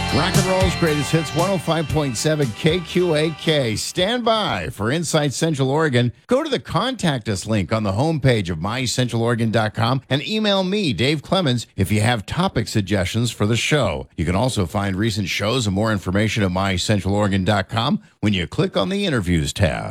Rock and roll's greatest hits, 105.7 KQAK. Stand by for Inside Central Oregon. Go to the Contact Us link on the homepage of mycentraloregon.com and email me, Dave Clemens, if you have topic suggestions for the show. You can also find recent shows and more information at mycentraloregon.com when you click on the Interviews tab.